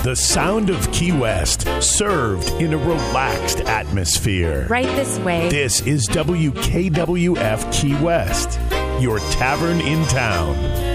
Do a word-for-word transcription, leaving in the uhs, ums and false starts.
The sound of Key West, served in a relaxed atmosphere. Right this way. This is W K W F Key West, your tavern in town.